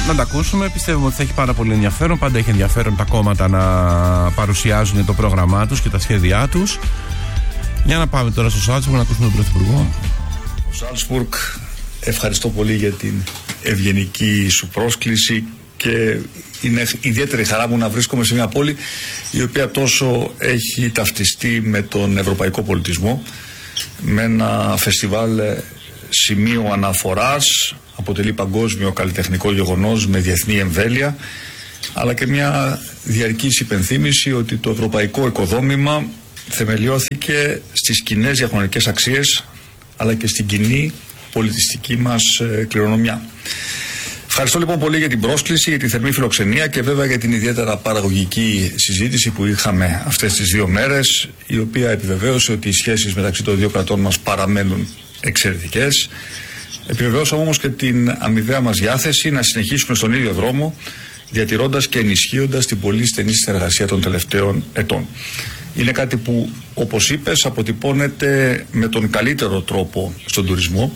να τα ακούσουμε. Πιστεύουμε ότι θα έχει πάρα πολύ ενδιαφέρον. Πάντα έχει ενδιαφέρον τα κόμματα να παρουσιάζουν το πρόγραμμά τους και τα σχέδιά τους. Για να πάμε τώρα στο Σάλτσμπουργκ να ακούσουμε τον Πρωθυπουργό. Σάλτσμπουργκ, ευχαριστώ πολύ για την ευγενική σου πρόσκληση και είναι ιδιαίτερη χαρά μου να βρίσκομαι σε μια πόλη η οποία τόσο έχει ταυτιστεί με τον ευρωπαϊκό πολιτισμό, με ένα φεστιβάλ σημείο αναφοράς, αποτελεί παγκόσμιο καλλιτεχνικό γεγονός με διεθνή εμβέλεια, αλλά και μια διαρκής υπενθύμηση ότι το ευρωπαϊκό οικοδόμημα θεμελιώθηκε στις κοινές διαχρονικές αξίες αλλά και στην κοινή πολιτιστική μας κληρονομιά. Ευχαριστώ λοιπόν πολύ για την πρόσκληση, για τη θερμή φιλοξενία και βέβαια για την ιδιαίτερα παραγωγική συζήτηση που είχαμε αυτές τις 2 μέρες, η οποία επιβεβαίωσε ότι οι σχέσεις μεταξύ των 2 κρατών μας παραμένουν εξαιρετικές. Επιβεβαιώσαμε όμως και την αμοιβαία μας διάθεση να συνεχίσουμε στον ίδιο δρόμο, διατηρώντας και ενισχύοντας την πολύ στενή συνεργασία των τελευταίων ετών. Είναι κάτι που, όπως είπες, αποτυπώνεται με τον καλύτερο τρόπο στον τουρισμό.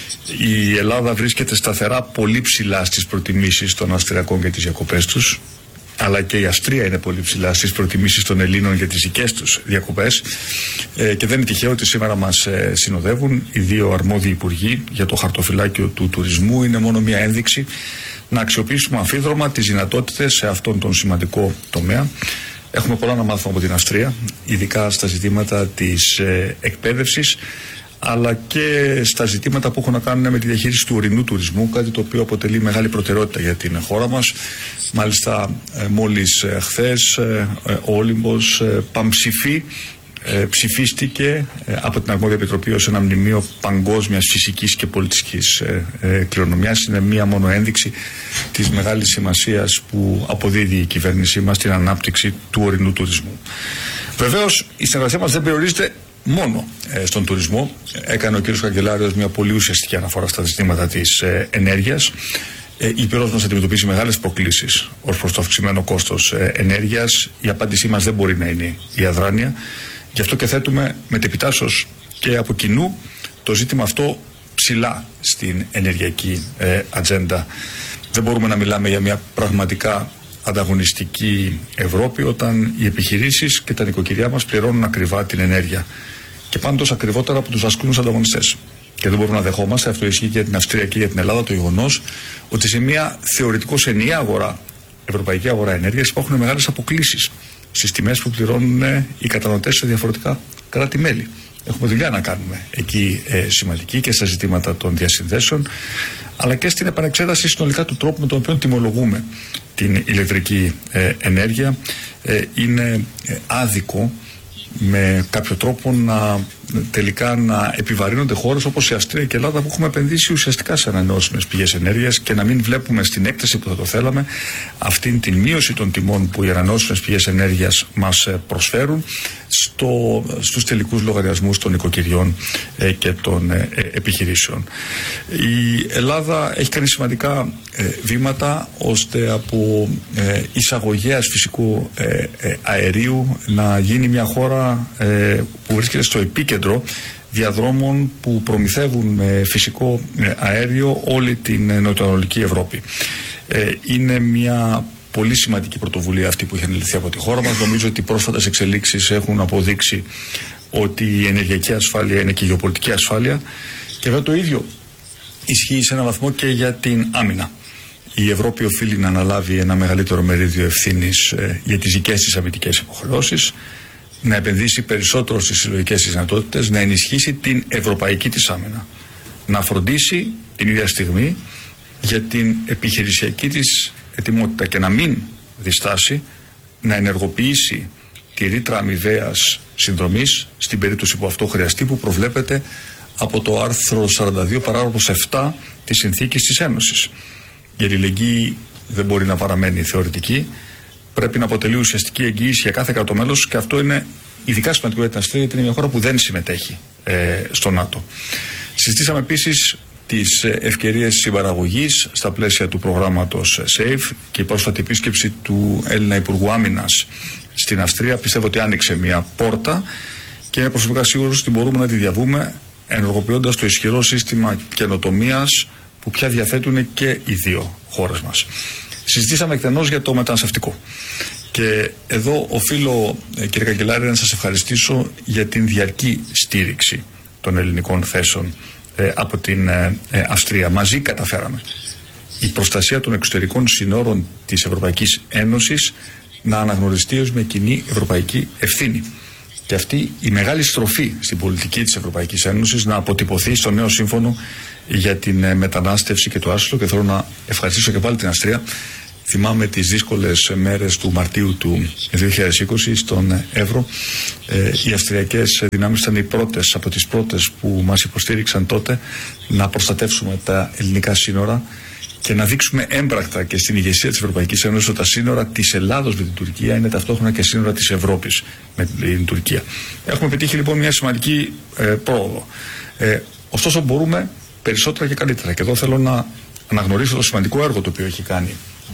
Η Ελλάδα βρίσκεται σταθερά πολύ ψηλά στις προτιμήσεις των Αυστριακών για τις διακοπές τους, αλλά και η Αυστρία είναι πολύ ψηλά στις προτιμήσεις των Ελλήνων για τις δικές τους διακοπές, και δεν είναι τυχαίο ότι σήμερα μας συνοδεύουν οι 2 αρμόδιοι υπουργοί για το χαρτοφυλάκιο του τουρισμού. Είναι μόνο μια ένδειξη να αξιοποιήσουμε αμφίδρομα τις δυνατότητες σε αυτόν τον σημαντικό τομέα. Έχουμε πολλά να μάθουμε από την Αυστρία, ειδικά στα ζητήματα της εκπαίδευσης, αλλά και στα ζητήματα που έχουν να κάνουν με τη διαχείριση του ορεινού τουρισμού, κάτι το οποίο αποτελεί μεγάλη προτεραιότητα για την χώρα μας. Μάλιστα, μόλις χθες ο Όλυμπος Παμψηφί ψηφίστηκε από την Αρμόδια Επιτροπή ως ένα μνημείο παγκόσμιας φυσικής και πολιτιστικής κληρονομιάς. Είναι μία μόνο ένδειξη της μεγάλης σημασίας που αποδίδει η κυβέρνησή μας στην ανάπτυξη του ορεινού τουρισμού. Βεβαίως, η συνεργασία μας δεν περιορίζεται μόνο στον τουρισμό. Έκανε ο κ. Καγκελάριος μια πολύ ουσιαστική αναφορά στα ζητήματα της ενέργειας. Η Ήπειρος μας αντιμετωπίζει μεγάλες προκλήσεις ως προς το αυξημένο κόστος ενέργειας. Η απάντησή μας δεν μπορεί να είναι η αδράνεια. Γι' αυτό και θέτουμε μετεπιτάσσως και από κοινού το ζήτημα αυτό ψηλά στην ενεργειακή ατζέντα. Δεν μπορούμε να μιλάμε για μια πραγματικά ανταγωνιστική Ευρώπη όταν οι επιχειρήσεις και τα νοικοκυριά μας πληρώνουν ακριβά την ενέργεια και πάντως ακριβότερα από τους ασκούμενους ανταγωνιστές. Και δεν μπορούμε να δεχόμαστε, αυτό ισχύει και για την Αυστρία και για την Ελλάδα, το γεγονός ότι σε μια θεωρητικώς ενιαία αγορά, ευρωπαϊκή αγορά ενέργειας, υπάρχουν μεγάλες αποκλίσεις στις τιμές που πληρώνουν οι καταναλωτές σε διαφορετικά κράτη-μέλη. Έχουμε δουλειά να κάνουμε εκεί σημαντική και στα ζητήματα των διασυνδέσεων, αλλά και στην επανεξέταση συνολικά του τρόπου με τον οποίο τιμολογούμε την ηλεκτρική ενέργεια. Είναι άδικο με κάποιο τρόπο τελικά να επιβαρύνονται χώρες όπως η Αυστρία και η Ελλάδα που έχουμε επενδύσει ουσιαστικά σε ανανεώσιμες πηγές ενέργειας και να μην βλέπουμε στην έκταση που θα το θέλαμε αυτήν την μείωση των τιμών που οι ανανεώσιμες πηγές ενέργειας μας προσφέρουν στους τελικούς λογαριασμούς των οικοκυριών και των επιχειρήσεων. Η Ελλάδα έχει κάνει σημαντικά βήματα ώστε από εισαγωγέας φυσικού αερίου να γίνει μια χώρα που βρίσκεται στο επίκεντρο διαδρόμων που προμηθεύουν με φυσικό αέριο όλη την νοτιοανατολική Ευρώπη. Είναι μια πολύ σημαντική πρωτοβουλία αυτή που έχει αναλυθεί από τη χώρα μας. Νομίζω ότι οι πρόσφατες εξελίξεις έχουν αποδείξει ότι η ενεργειακή ασφάλεια είναι και η γεωπολιτική ασφάλεια και βέβαια το ίδιο ισχύει σε έναν βαθμό και για την άμυνα. Η Ευρώπη οφείλει να αναλάβει ένα μεγαλύτερο μερίδιο ευθύνης για τις δικές της αμυντικές υποχρεώσεις, να επενδύσει περισσότερο στις συλλογικές της δυνατότητες, να ενισχύσει την ευρωπαϊκή της άμυνα, να φροντίσει την ίδια στιγμή για την επιχειρησιακή της ετοιμότητα και να μην διστάσει να ενεργοποιήσει τη ρήτρα αμοιβαίας συνδρομής στην περίπτωση που αυτό χρειαστεί, που προβλέπεται από το άρθρο 42 παράγραφος 7 της Συνθήκης της Ένωσης. Η αλληλεγγύη δεν μπορεί να παραμένει θεωρητική, πρέπει να αποτελεί ουσιαστική εγγύηση για κάθε κράτος μέλος και αυτό είναι ειδικά σημαντικό για την Αυστρία, γιατί είναι μια χώρα που δεν συμμετέχει στο ΝΑΤΟ. Συζητήσαμε επίσης τις ευκαιρίες συμπαραγωγής στα πλαίσια του προγράμματος SAFE και η πρόσφατη επίσκεψη του Έλληνα Υπουργού Άμυνας στην Αυστρία πιστεύω ότι άνοιξε μια πόρτα και είμαι προσωπικά σίγουρος ότι μπορούμε να τη διαβούμε ενεργοποιώντας το ισχυρό σύστημα καινοτομίας που πια διαθέτουν και οι δύο χώρες μας. Συζητήσαμε εκτενώς για το μεταναστευτικό. Και εδώ οφείλω, κύριε Καγκελάρη, να σας ευχαριστήσω για την διαρκή στήριξη των ελληνικών θέσεων από την Αυστρία. Μαζί καταφέραμε η προστασία των εξωτερικών συνόρων της Ευρωπαϊκής Ένωσης να αναγνωριστεί ως με κοινή ευρωπαϊκή ευθύνη. Και αυτή η μεγάλη στροφή στην πολιτική της Ευρωπαϊκής Ένωσης να αποτυπωθεί στο νέο σύμφωνο για την μετανάστευση και το άσυλο. Και θέλω να ευχαριστήσω και πάλι την Αυστρία. Θυμάμαι τις δύσκολες μέρες του Μαρτίου του 2020 στον Εύρο. Οι αυστριακές δυνάμεις ήταν οι πρώτες από τις πρώτες που μας υποστήριξαν τότε να προστατεύσουμε τα ελληνικά σύνορα και να δείξουμε έμπρακτα και στην ηγεσία της Ευρωπαϊκής Ένωσης ότι τα σύνορα της Ελλάδος με την Τουρκία είναι ταυτόχρονα και σύνορα της Ευρώπης με την Τουρκία. Έχουμε πετύχει λοιπόν μια σημαντική πρόοδο. Ωστόσο μπορούμε περισσότερα και καλύτερα. Και εδώ θέλω να αναγνωρίσω το σημαντικό έργο το οποίο έχει κάνει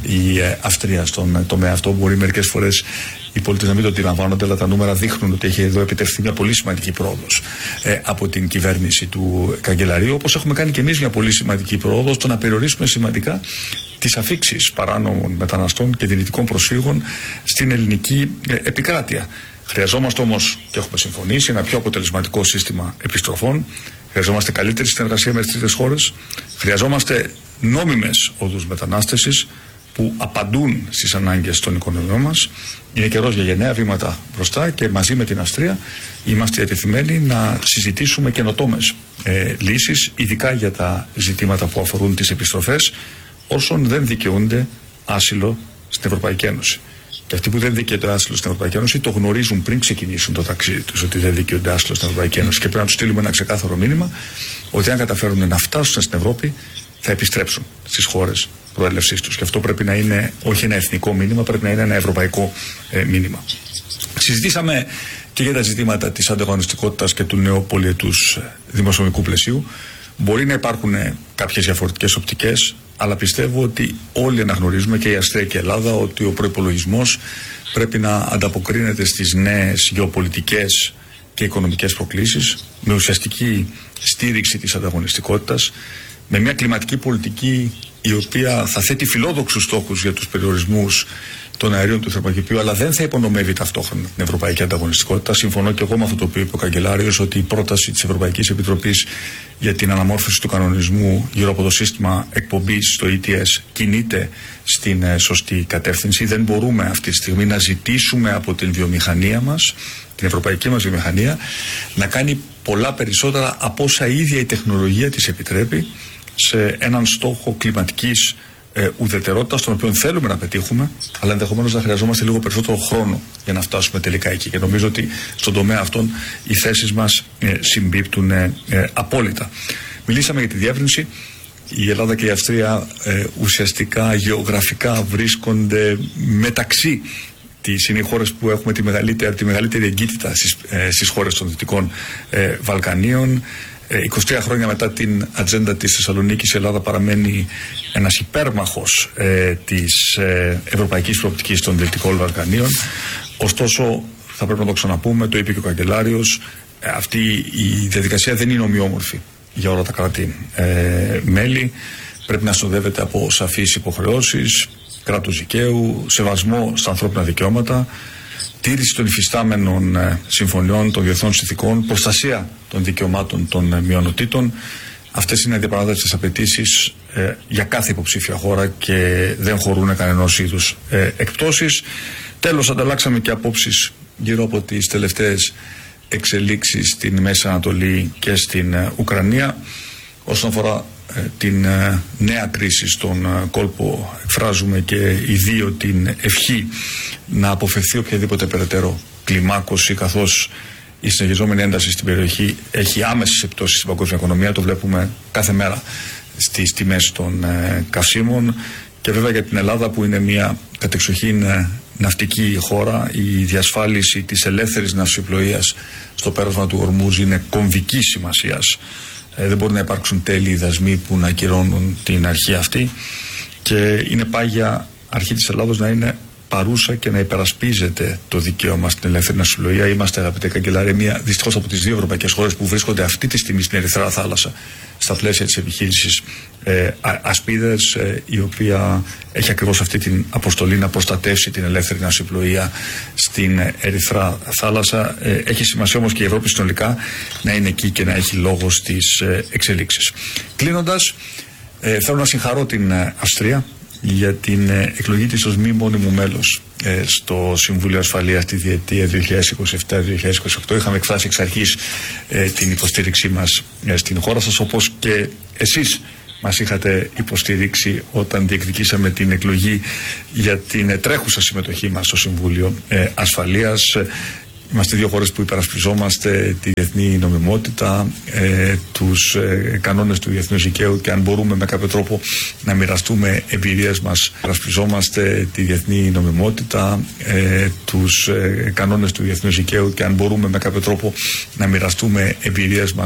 η Αυστρία στον τομέα αυτό. Μπορεί μερικές φορές οι πολίτες να μην το αντιλαμβάνονται, αλλά τα νούμερα δείχνουν ότι έχει εδώ επιτευχθεί μια πολύ σημαντική πρόοδος από την κυβέρνηση του Καγκελαρίου. Όπως έχουμε κάνει και εμείς μια πολύ σημαντική πρόοδο στο να περιορίσουμε σημαντικά τις αφίξεις παράνομων μεταναστών και δυνητικών προσφύγων στην ελληνική επικράτεια. Χρειαζόμαστε όμως, και έχουμε συμφωνήσει, ένα πιο αποτελεσματικό σύστημα επιστροφών. Χρειαζόμαστε καλύτερη συνεργασία με τις τρίτες χώρες. Χρειαζόμαστε νόμιμες οδούς μετανάστευσης που απαντούν στις ανάγκες των οικονομιών μας. Είναι καιρός για γενναία βήματα μπροστά και μαζί με την Αυστρία είμαστε διατεθειμένοι να συζητήσουμε καινοτόμες λύσεις, ειδικά για τα ζητήματα που αφορούν τις επιστροφές όσων δεν δικαιούνται άσυλο στην Ευρωπαϊκή Ένωση. Και αυτοί που δεν δικαιούνται άσυλο στην Ευρωπαϊκή Ένωση το γνωρίζουν πριν ξεκινήσουν το ταξίδι τους ότι δεν δικαιούνται άσυλο στην Ευρωπαϊκή Ένωση. Και πρέπει να τους στείλουμε ένα ξεκάθαρο μήνυμα ότι αν καταφέρουν να φτάσουν στην Ευρώπη θα επιστρέψουν στις χώρες προέλευσής τους. Και αυτό πρέπει να είναι όχι ένα εθνικό μήνυμα, πρέπει να είναι ένα ευρωπαϊκό μήνυμα. Συζητήσαμε και για τα ζητήματα της ανταγωνιστικότητας και του νέου πολυετούς δημοσιονομικού πλαισίου. Μπορεί να υπάρχουν κάποιες διαφορετικές οπτικές, αλλά πιστεύω ότι όλοι αναγνωρίζουμε, και η Αυστρία και η Ελλάδα, ότι ο προϋπολογισμός πρέπει να ανταποκρίνεται στις νέες γεωπολιτικές και οικονομικές προκλήσεις, με ουσιαστική στήριξη της ανταγωνιστικότητας, με μια κλιματική πολιτική η οποία θα θέτει φιλόδοξους στόχους για τους περιορισμούς των αερίων του θερμοκηπίου, αλλά δεν θα υπονομεύει ταυτόχρονα την ευρωπαϊκή ανταγωνιστικότητα. Συμφωνώ και εγώ με αυτό το οποίο είπε ο Καγκελάριος, ότι η πρόταση της Ευρωπαϊκής Επιτροπής για την αναμόρφωση του κανονισμού γύρω από το σύστημα εκπομπής στο ETS κινείται στην σωστή κατεύθυνση. Δεν μπορούμε αυτή τη στιγμή να ζητήσουμε από την βιομηχανία μας, την ευρωπαϊκή μας βιομηχανία, να κάνει πολλά περισσότερα από όσα η ίδια η τεχνολογία της επιτρέπει σε έναν στόχο κλιματικής ουδετερότητας, τον οποίο θέλουμε να πετύχουμε, αλλά ενδεχομένως να χρειαζόμαστε λίγο περισσότερο χρόνο για να φτάσουμε τελικά εκεί. Και νομίζω ότι στον τομέα αυτόν οι θέσεις μας συμπίπτουν απόλυτα. Μιλήσαμε για τη διεύρυνση. Η Ελλάδα και η Αυστρία ουσιαστικά γεωγραφικά βρίσκονται μεταξύ. Είναι οι χώρες που έχουμε τη μεγαλύτερη εγκύτητα στις χώρες των Δυτικών Βαλκανίων. 23 χρόνια μετά την ατζέντα της Θεσσαλονίκης, η Ελλάδα παραμένει ένας υπέρμαχος της ευρωπαϊκής προοπτικής των Δυτικών Βαλκανίων. Ωστόσο, θα πρέπει να το ξαναπούμε, το είπε και ο Καγκελάριος, αυτή η διαδικασία δεν είναι ομοιόμορφη για όλα τα κράτη-μέλη. Πρέπει να συνοδεύεται από σαφείς υποχρεώσεις, κράτους δικαίου, σεβασμό στα ανθρώπινα δικαιώματα, τήρηση των υφιστάμενων συμφωνιών των διεθνών συνθηκών, προστασία των δικαιωμάτων των μειονοτήτων. Αυτές είναι αδιαπραγμάτευτες απαιτήσεις για κάθε υποψήφια χώρα και δεν χωρούν κανενός είδους εκπτώσεις. Τέλος, ανταλλάξαμε και απόψεις γύρω από τις τελευταίες εξελίξεις στην Μέση Ανατολή και στην Ουκρανία. Όσον αφορά την νέα κρίση στον κόλπο, εκφράζουμε και οι δύο την ευχή να αποφευθεί οποιαδήποτε περαιτέρω κλιμάκωση, καθώς η συνεχιζόμενη ένταση στην περιοχή έχει άμεσες επιπτώσεις στην παγκόσμια οικονομία. Το βλέπουμε κάθε μέρα στις τιμές των καυσίμων. Και βέβαια για την Ελλάδα, που είναι μια κατεξοχήν ναυτική χώρα, η διασφάλιση της ελεύθερης ναυσιπλοείας στο πέρασμα του Ορμούζ είναι κομβικής σημασίας. Δεν μπορεί να υπάρξουν τέλειοι δασμοί που να ακυρώνουν την αρχή αυτή, και είναι πάγια αρχή της Ελλάδος να είναι παρούσα και να υπερασπίζεται το δικαίωμα στην ελεύθερη ναυσιπλοεία. Είμαστε, αγαπητέ καγκελάρε, δυστυχώς από τις δύο ευρωπαϊκές χώρες που βρίσκονται αυτή τη στιγμή στην Ερυθρά Θάλασσα, στα πλαίσια της επιχείρησης Ασπίδες, η οποία έχει ακριβώς αυτή την αποστολή να προστατεύσει την ελεύθερη ναυσιπλοεία στην Ερυθρά Θάλασσα. Έχει σημασία όμως και η Ευρώπη συνολικά να είναι εκεί και να έχει λόγο στις εξελίξεις. Κλείνοντας, θέλω να συγχαρώ την Αυστρία για την εκλογή της ως μη μόνιμου μέλος στο Συμβούλιο Ασφαλείας τη διετία 2027-2028. Είχαμε εκφράσει εξ αρχής την υποστήριξή μας στην χώρα σας, όπως και εσείς μας είχατε υποστηρίξει όταν διεκδικήσαμε την εκλογή για την τρέχουσα συμμετοχή μας στο Συμβούλιο Ασφαλείας. Είμαστε δύο χώρες που υπερασπιζόμαστε τη διεθνή νομιμότητα, τους κανόνες του διεθνούς δικαίου, και αν μπορούμε με κάποιο τρόπο να μοιραστούμε εμπειρίες μας, υπερασπιζόμαστε τη διεθνή νομιμότητα, τους κανόνες του διεθνούς δικαίου, και αν μπορούμε με κάποιο τρόπο να μοιραστούμε εμπειρίες μας